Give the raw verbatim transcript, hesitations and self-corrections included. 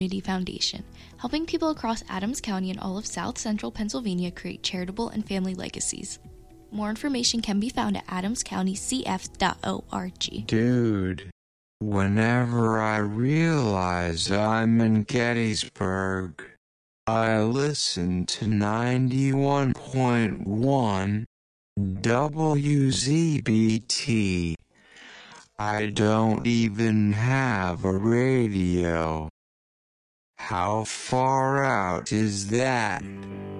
Community Foundation, helping people across Adams County and all of South Central Pennsylvania create charitable and family legacies. More information can be found at adams county c f dot org. Dude, whenever I realize I'm in Gettysburg, I listen to ninety-one point one W Z B T. I don't even have a radio. How far out is that?